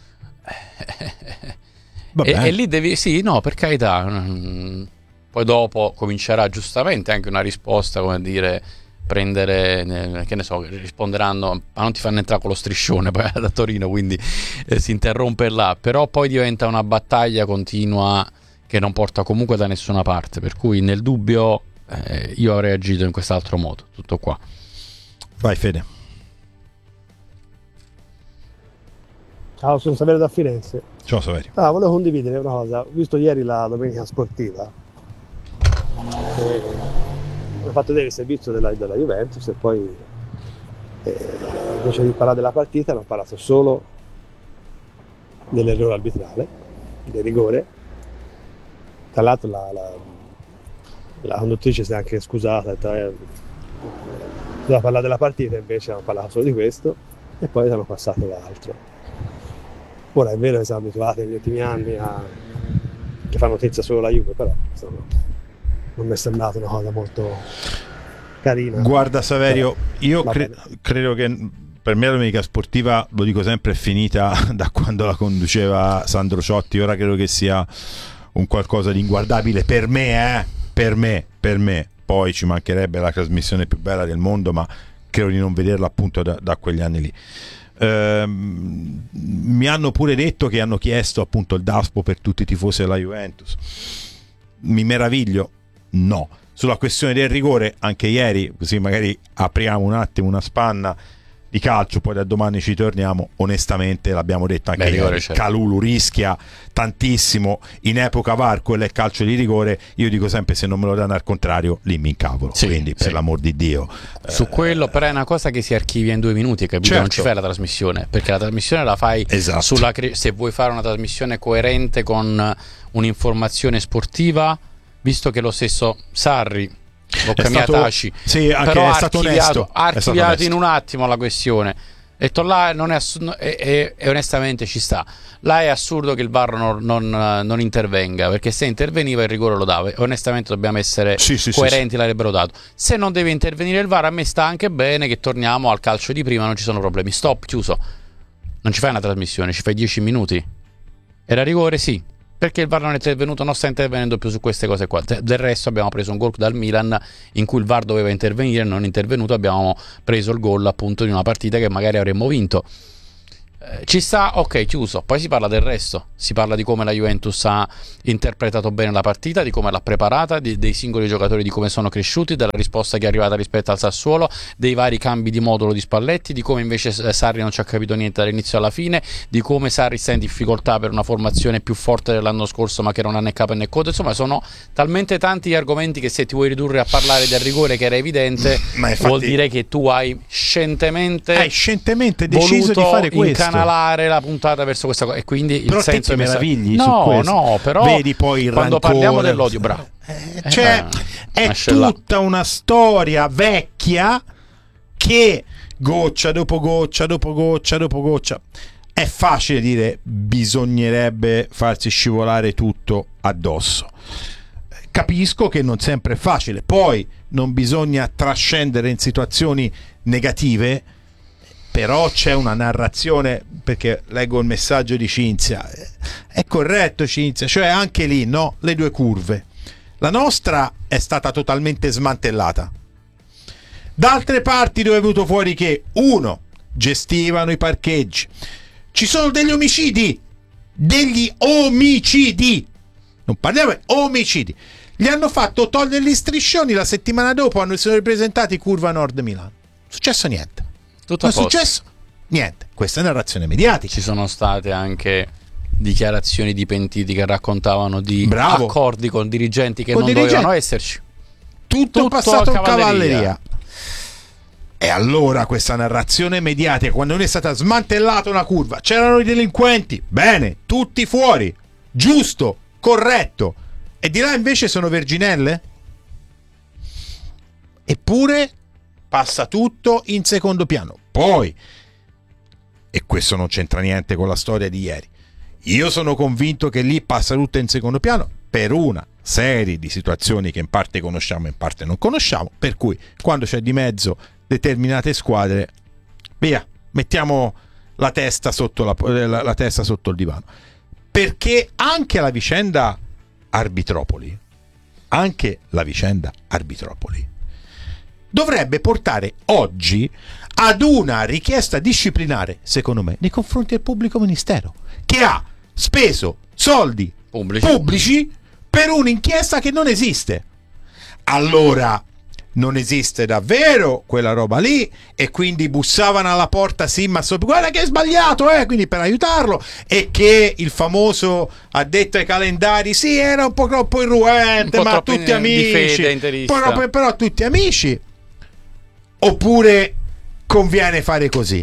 E lì devi, sì, no, per carità. Poi dopo comincerà giustamente anche una risposta, come dire, prendere, che ne so, risponderanno, ma non ti fanno entrare con lo striscione poi da Torino, quindi si interrompe là. Però poi diventa una battaglia continua che non porta comunque da nessuna parte, per cui nel dubbio io avrei agito in quest'altro modo. Tutto qua. Vai Fede. Ciao, sono Saverio da Firenze. Ciao Saverio. Volevo condividere una cosa. Ho visto ieri la domenica sportiva, ho fatto vedere il servizio della Juventus e poi invece di parlare della partita hanno parlato solo dell'errore arbitrale, del rigore. Tra l'altro la conduttrice si è anche scusata, doveva parlare della partita, invece hanno parlato solo di questo e poi hanno passato ad altro. Ora è vero che siamo abituati negli ultimi anni che fa notizia solo la Juve, però insomma, non mi è sembrata una cosa molto carina. Guarda Saverio, io credo che per me la domenica sportiva, lo dico sempre, è finita da quando la conduceva Sandro Ciotti. Ora credo che sia un qualcosa di inguardabile per me, per me. Poi ci mancherebbe la trasmissione più bella del mondo, ma credo di non vederla appunto da quegli anni lì. Mi hanno pure detto che hanno chiesto appunto il DASPO per tutti i tifosi della Juventus. Mi meraviglio? No. Sulla questione del rigore, anche ieri, così magari apriamo un attimo una spanna, di calcio, poi da domani ci torniamo. Onestamente, l'abbiamo detto anche ieri, certo. Kalulu rischia tantissimo in epoca VAR, quello è il calcio di rigore. Io dico sempre, se non me lo danno al contrario lì mi incavolo, quindi per l'amor di Dio, su quello però è una cosa che si archivia in 2 minuti, capito? Certo. Non ci fai la trasmissione, perché la trasmissione la fai sulla se vuoi fare una trasmissione coerente con un'informazione sportiva, visto che lo stesso Sarri Taci, però è stato onesto, ha archiviato in un attimo la questione. Detto là non è e onestamente ci sta. Là è assurdo che il VAR non intervenga, perché se interveniva il rigore lo dava. Onestamente dobbiamo essere coerenti, l'avrebbero dato. Se non deve intervenire il VAR, a me sta anche bene che torniamo al calcio di prima, non ci sono problemi. Stop, chiuso. Non ci fai una trasmissione, ci fai 10 minuti. Era rigore? Sì. Perché il VAR non è intervenuto, non sta intervenendo più su queste cose qua. Del resto abbiamo preso un gol dal Milan in cui il VAR doveva intervenire, non è intervenuto, abbiamo preso il gol appunto di una partita che magari avremmo vinto. Ci sta, ok, chiuso. Poi si parla del resto, si parla di come la Juventus ha interpretato bene la partita, di come l'ha preparata, dei singoli giocatori, di come sono cresciuti, della risposta che è arrivata rispetto al Sassuolo, dei vari cambi di modulo di Spalletti, di come invece Sarri non ci ha capito niente dall'inizio alla fine, di come Sarri sta in difficoltà per una formazione più forte dell'anno scorso ma che non ha né capo né coda. Insomma, sono talmente tanti gli argomenti che se ti vuoi ridurre a parlare del rigore, che era evidente, infatti, vuol dire che tu hai scientemente deciso di fare questo, incanalare la puntata verso questa cosa, e quindi però il senso ti meravigli su no, questo. no, però vedi poi il quando rancore, parliamo dell'odio, bravo, cioè è tutta una storia vecchia che goccia dopo goccia dopo goccia dopo goccia. È facile dire bisognerebbe farsi scivolare tutto addosso. Capisco che non sempre è facile, poi non bisogna trascendere in situazioni negative, però c'è una narrazione, perché leggo il messaggio di Cinzia, è corretto Cinzia, cioè anche lì, no, le due curve, la nostra è stata totalmente smantellata, da altre parti dove è venuto fuori che uno, gestivano i parcheggi, ci sono degli omicidi, non parliamo di omicidi, gli hanno fatto togliere gli striscioni, la settimana dopo sono ripresentati Curva Nord Milano, non è successo niente. Tutto non è successo niente, questa è narrazione mediatica. Ci sono state anche dichiarazioni di pentiti che raccontavano di accordi con dirigenti che non dovevano esserci, tutto passato in cavalleria. E allora questa narrazione mediatica, quando non è stata smantellata una curva, c'erano i delinquenti, bene, tutti fuori, giusto, corretto, e di là invece sono verginelle? Eppure passa tutto in secondo piano. Poi, e questo non c'entra niente con la storia di ieri, io sono convinto che lì passa tutto in secondo piano per una serie di situazioni che in parte conosciamo e in parte non conosciamo, per cui quando c'è di mezzo determinate squadre, via, mettiamo la testa sotto la testa sotto il divano, perché anche la vicenda Arbitropoli dovrebbe portare oggi ad una richiesta disciplinare, secondo me, nei confronti del pubblico ministero, che ha speso soldi pubblici per un'inchiesta che non esiste. Allora non esiste davvero quella roba lì, e quindi bussavano alla porta Simmas, guarda che è sbagliato, quindi per aiutarlo, e che il famoso addetto ai calendari era un po' troppo irruente, ma tutti amici, però tutti amici. Oppure conviene fare così?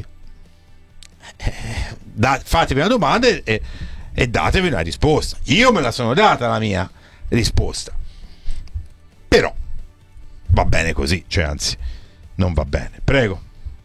Fatevi una domanda e datevi una risposta. Io me la sono data la mia risposta, però va bene così, cioè anzi non va bene. Prego.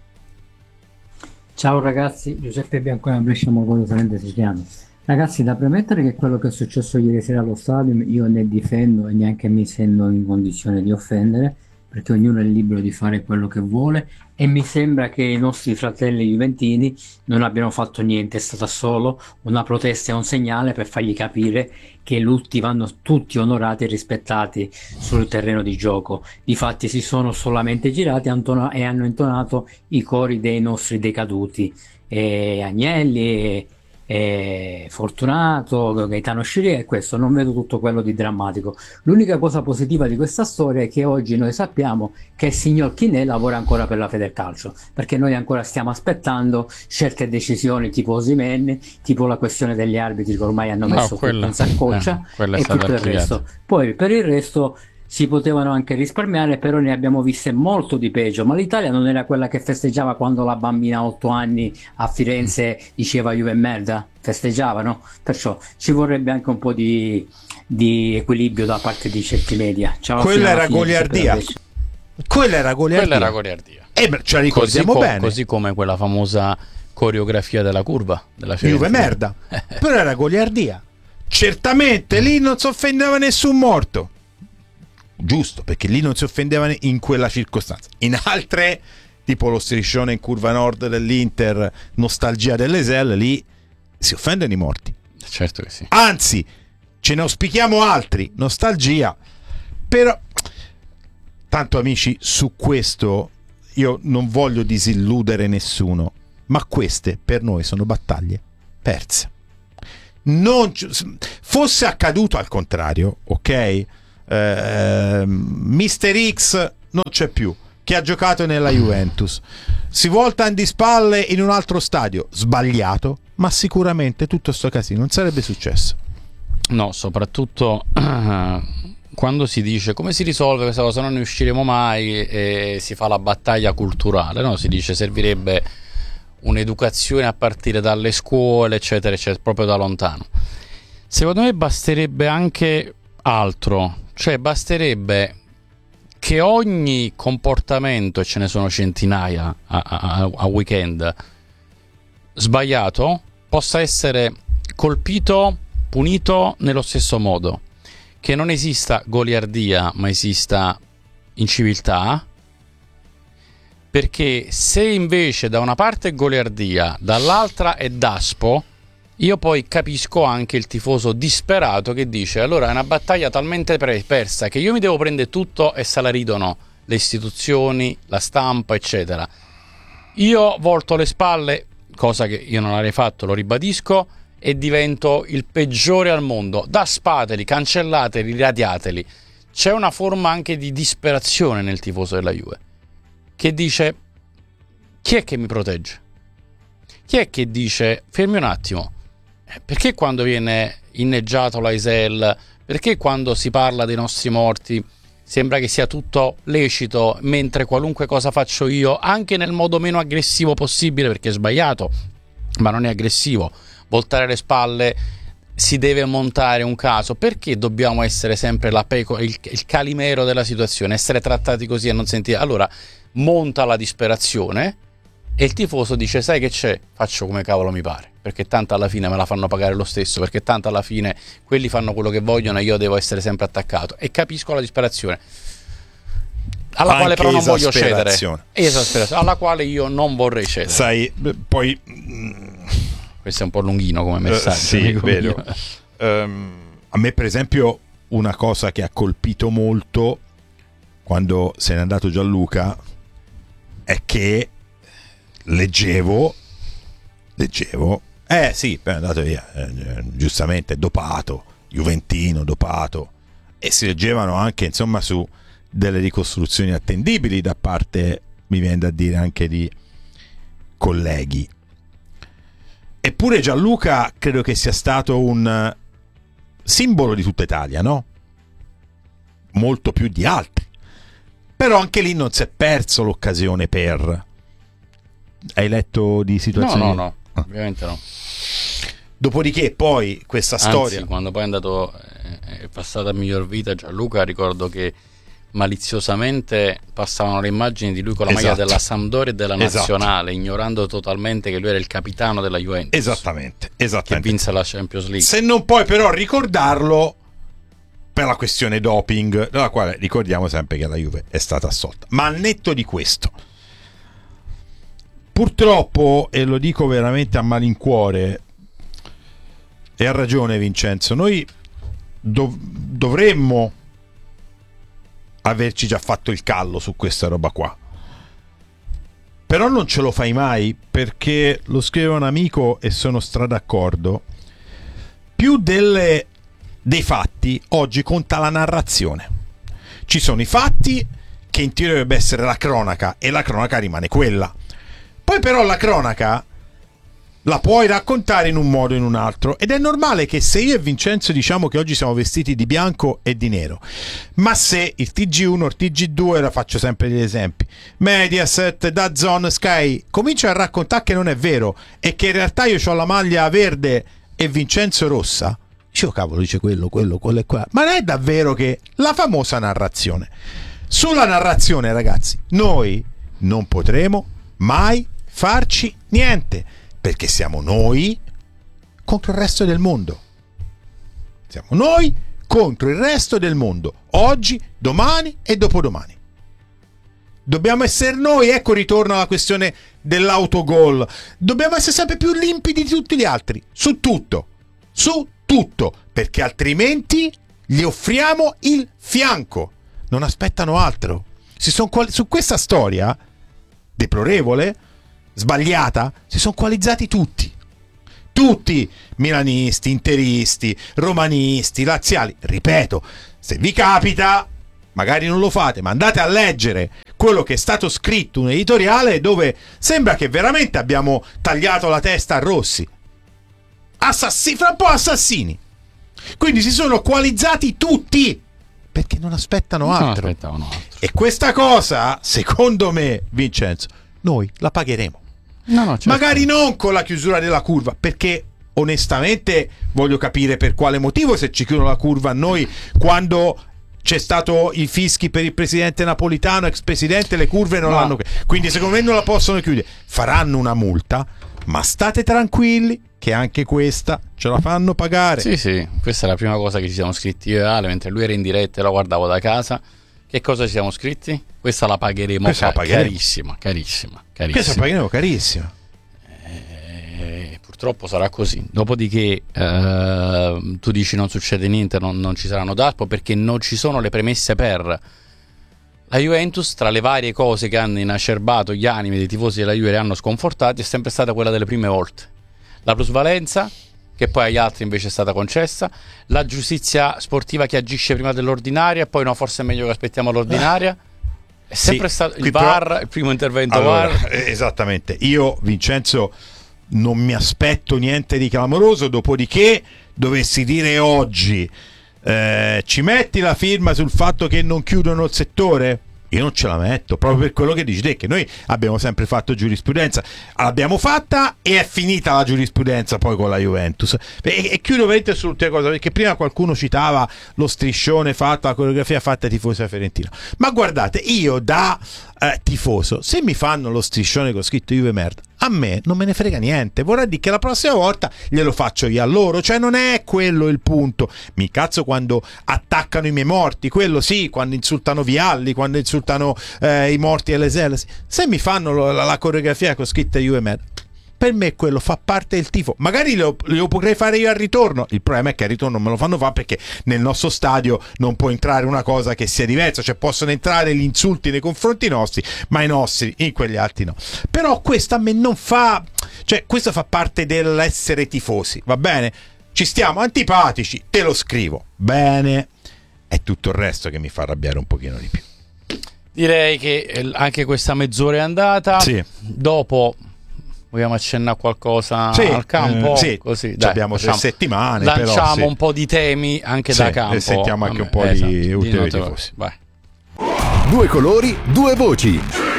Ciao ragazzi, Giuseppe Biancone, Brescia Mogolo, Salente Siciliano. Ragazzi, da premettere che quello che è successo ieri sera allo stadio io ne difendo e neanche mi sento in condizione di offendere, perché ognuno è libero di fare quello che vuole, e mi sembra che i nostri fratelli juventini non abbiano fatto niente, è stata solo una protesta e un segnale per fargli capire che i lutti vanno tutti onorati e rispettati sul terreno di gioco. Difatti si sono solamente girati e hanno intonato i cori dei nostri decaduti, Agnelli Fortunato, Gaetano Scirea, e questo non vedo tutto quello di drammatico. L'unica cosa positiva di questa storia è che oggi noi sappiamo che il signor Chinè lavora ancora per la Federcalcio, perché noi ancora stiamo aspettando certe decisioni tipo Osimhen, tipo la questione degli arbitri che ormai hanno messo tutto in saccoccia e tutto il resto. Poi per il resto si potevano anche risparmiare, però ne abbiamo viste molto di peggio. Ma l'Italia non era quella che festeggiava quando la bambina a 8 anni a Firenze diceva Juve merda? Festeggiavano? Perciò ci vorrebbe anche un po' di equilibrio da parte di certi media. Quella era goliardia. Quella era goliardia. Ce la ricordiamo bene. Così come quella famosa coreografia della curva della Juve merda. Però era goliardia. Certamente lì non si offendeva nessun morto. Giusto, perché lì non si offendevano in quella circostanza. In altre, tipo lo striscione in curva nord dell'Inter, nostalgia dell'Esel, lì si offendono i morti. Certo che sì. Anzi, ce ne auspichiamo altri, nostalgia. Però, tanto amici, su questo io non voglio disilludere nessuno, ma queste per noi sono battaglie perse. Fosse accaduto al contrario, ok? Mister X non c'è più, che ha giocato nella Juventus, si volta di spalle in un altro stadio, sbagliato, ma sicuramente tutto sto casino non sarebbe successo. No, soprattutto quando si dice come si risolve questa cosa, non ne usciremo mai, e si fa la battaglia culturale, no? Si dice servirebbe un'educazione a partire dalle scuole, eccetera, eccetera, proprio da lontano. Secondo me basterebbe anche altro. Cioè basterebbe che ogni comportamento, e ce ne sono centinaia a weekend, sbagliato, possa essere colpito, punito nello stesso modo. Che non esista goliardia, ma esista inciviltà. Perché se invece da una parte è goliardia, dall'altra è daspo, io poi capisco anche il tifoso disperato che dice allora è una battaglia talmente persa che io mi devo prendere tutto e se la ridono le istituzioni, la stampa, eccetera. Io volto le spalle, cosa che io non avrei fatto, lo ribadisco, e divento il peggiore al mondo. Daspateli, cancellateli, radiateli. C'è una forma anche di disperazione nel tifoso della Juve che dice chi è che mi protegge? Chi è che dice fermi un attimo? Perché quando viene inneggiato l'Aisel, perché quando si parla dei nostri morti sembra che sia tutto lecito, mentre qualunque cosa faccio io, anche nel modo meno aggressivo possibile, perché è sbagliato, ma non è aggressivo, voltare le spalle, si deve montare un caso? Perché dobbiamo essere sempre il calimero della situazione, essere trattati così e non sentire? Allora monta la disperazione e il tifoso dice sai che c'è? Faccio come cavolo mi pare, perché tanto alla fine me la fanno pagare lo stesso, perché tanto alla fine quelli fanno quello che vogliono e io devo essere sempre attaccato. E capisco la disperazione alla quale però non voglio cedere, esasperazione alla quale io non vorrei cedere. Sai, poi questo è un po' lunghino come messaggio. Sì, vero. A me per esempio una cosa che ha colpito molto quando se n'è andato Gianluca è che leggevo sì, è andato via, giustamente dopato, juventino dopato, e si leggevano anche insomma su delle ricostruzioni attendibili da parte, mi viene da dire, anche di colleghi. Eppure Gianluca credo che sia stato un simbolo di tutta Italia, no? Molto più di altri, però anche lì non si è perso l'occasione per... Hai letto di situazioni? No, ovviamente no. Dopodiché poi questa storia... Anzi, quando poi è andato, è passata a miglior vita Gianluca, ricordo che maliziosamente passavano le immagini di lui con la maglia della Sampdoria e della Nazionale, ignorando totalmente che lui era il capitano della Juventus. Esattamente. Che vinse la Champions League. Se non puoi però ricordarlo per la questione doping, dalla quale ricordiamo sempre che la Juve è stata assolta. Ma al netto di questo, purtroppo, e lo dico veramente a malincuore, e ha ragione Vincenzo, noi dovremmo averci già fatto il callo su questa roba qua, Però non ce lo fai mai, perché lo scrive un amico e sono d'accordo. Più dei fatti, oggi conta la narrazione. Ci sono i fatti, che in teoria dovrebbe essere la cronaca, e la cronaca rimane quella. Poi però la cronaca la puoi raccontare in un modo o in un altro, ed è normale che se io e Vincenzo diciamo che oggi siamo vestiti di bianco e di nero, ma se il TG1, il TG2, la faccio sempre gli esempi, Mediaset, DAZN, Sky cominciano a raccontare che non è vero e che in realtà io ho la maglia verde e Vincenzo rossa, dicevo cavolo, dice quello e qua, ma non è davvero che la famosa narrazione. Sulla narrazione, ragazzi, noi non potremo mai farci niente, perché siamo noi contro il resto del mondo. Siamo noi contro il resto del mondo, oggi, domani e dopodomani. Dobbiamo essere noi, ecco ritorno alla questione dell'autogol. Dobbiamo essere sempre più limpidi di tutti gli altri, su tutto, perché altrimenti gli offriamo il fianco. Non aspettano altro. Su questa storia deplorevole, sbagliata, si sono coalizzati tutti, milanisti, interisti, romanisti, laziali. Ripeto, se vi capita, magari non lo fate, ma andate a leggere quello che è stato scritto, un editoriale dove sembra che veramente abbiamo tagliato la testa a Rossi. Fra un po' assassini. Quindi si sono coalizzati tutti, perché non aspettano altro. E questa cosa, secondo me, Vincenzo, noi la pagheremo. Certo. Magari non con la chiusura della curva, perché onestamente voglio capire per quale motivo, se ci chiudono la curva a noi quando c'è stato i fischi per il presidente Napolitano, ex presidente, le curve non l'hanno, quindi secondo me non la possono chiudere. Faranno una multa, ma state tranquilli che anche questa ce la fanno pagare. Sì, questa è la prima cosa che ci siamo scritti io e Ale mentre lui era in diretta e lo guardavo da casa. Che cosa ci siamo scritti? Questa la pagheremo, carissima. Questa la pagheremo carissima. Purtroppo sarà così. Dopodiché tu dici non succede niente, non ci saranno DARPO, perché non ci sono le premesse per la Juventus. Tra le varie cose che hanno inacerbato gli animi dei tifosi della Juve e hanno sconfortati è sempre stata quella delle prime volte. La plusvalenza, che poi agli altri invece è stata concessa, la giustizia sportiva che agisce prima dell'ordinaria, poi no, forse è meglio che aspettiamo l'ordinaria. È sempre stato il VAR, il primo intervento VAR. Esattamente. Io, Vincenzo, non mi aspetto niente di clamoroso, dopodiché dovessi dire oggi ci metti la firma sul fatto che non chiudono il settore? Io non ce la metto, proprio per quello che dici te, che noi abbiamo sempre fatto giurisprudenza, l'abbiamo fatta e è finita la giurisprudenza poi con la Juventus. E chiudo veramente sull'ultima cosa, perché prima qualcuno citava lo striscione fatto, la coreografia fatta ai tifosi della Fiorentina, ma guardate, io da tifoso, se mi fanno lo striscione con scritto Juve merda, a me non me ne frega niente, vorrà dire che la prossima volta glielo faccio io a loro, cioè non è quello il punto. Mi cazzo quando attaccano i miei morti, quello sì, quando insultano Vialli, quando insultano i morti LSL, se mi fanno la coreografia con scritta Juve merda, per me quello fa parte del tifo. Magari lo potrei fare io al ritorno, il problema è che al ritorno non me lo fanno fare, perché nel nostro stadio non può entrare una cosa che sia diversa, cioè possono entrare gli insulti nei confronti nostri, ma i nostri in quegli altri no. Però questo a me non fa, cioè questo fa parte dell'essere tifosi, va bene? Ci stiamo antipatici, te lo scrivo, bene, è tutto il resto che mi fa arrabbiare un pochino di più. Direi che anche questa mezz'ora è andata. Sì. Dopo vogliamo accennare qualcosa al campo? Sì, così, dai, abbiamo 3 settimane. Lanciamo però, un po' di temi anche da campo. E sentiamo anche un po' di ulteriori tifosi. Vai. 2 colori, 2 voci.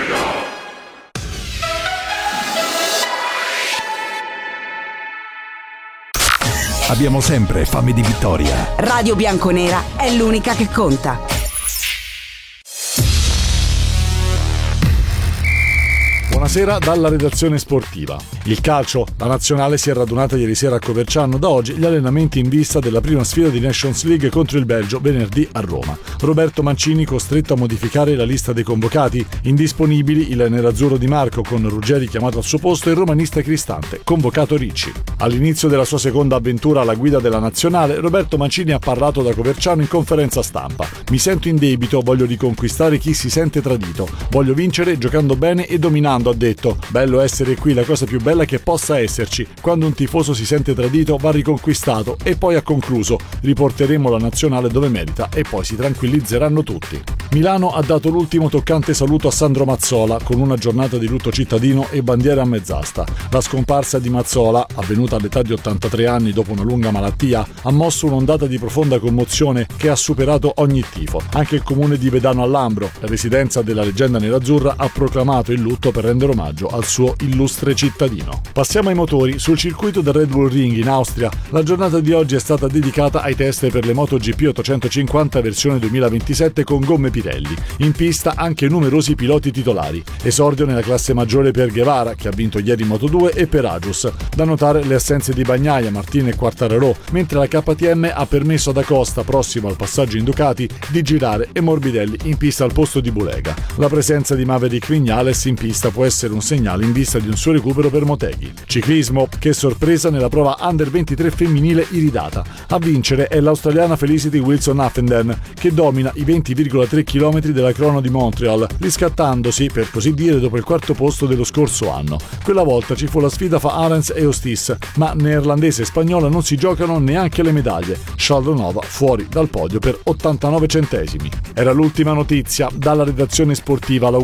Abbiamo sempre fame di vittoria. Radio Bianconera è l'unica che conta. Buonasera dalla redazione sportiva. Il calcio, la nazionale si è radunata ieri sera a Coverciano, da oggi gli allenamenti in vista della prima sfida di Nations League contro il Belgio venerdì a Roma. Roberto Mancini costretto a modificare la lista dei convocati, indisponibili il nerazzurro Di Marco con Ruggeri chiamato al suo posto e il romanista Cristante, convocato Ricci. All'inizio della sua seconda avventura alla guida della nazionale, Roberto Mancini ha parlato da Coverciano in conferenza stampa. Mi sento in debito, voglio riconquistare chi si sente tradito, voglio vincere giocando bene e dominando ha detto: bello essere qui, la cosa più bella che possa esserci. Quando un tifoso si sente tradito va riconquistato. E poi ha concluso: riporteremo la nazionale dove merita e poi si tranquillizzeranno tutti. Milano ha dato l'ultimo toccante saluto a Sandro Mazzola con una giornata di lutto cittadino e bandiere a mezz'asta. La scomparsa di Mazzola, avvenuta all'età di 83 anni dopo una lunga malattia, ha mosso un'ondata di profonda commozione che ha superato ogni tifo. Anche il comune di Vedano al Lambro, la residenza della leggenda nerazzurra, ha proclamato il lutto per rendere omaggio al suo illustre cittadino. Passiamo ai motori. Sul circuito del Red Bull Ring in Austria, la giornata di oggi è stata dedicata ai test per le MotoGP 850 versione 2027 con gomme Pirelli. In pista anche numerosi piloti titolari. Esordio nella classe maggiore per Guevara, che ha vinto ieri in Moto2, e per Agius. Da notare le assenze di Bagnaia, Martin e Quartararo, mentre la KTM ha permesso ad Acosta, prossimo al passaggio in Ducati, di girare e Morbidelli in pista al posto di Bulega. La presenza di Maverick Viñales in pista può essere un segnale in vista di un suo recupero per Motegi. Ciclismo, che sorpresa nella prova Under 23 femminile iridata. A vincere è l'australiana Felicity Wilson-Huffenden, che domina i 20,3 km della crono di Montreal, riscattandosi, per così dire, dopo il quarto posto dello scorso anno. Quella volta ci fu la sfida fra Arens e Ostis, ma neerlandese e spagnola non si giocano neanche le medaglie. Chaldonova fuori dal podio per 89 centesimi. Era l'ultima notizia. Dalla redazione sportiva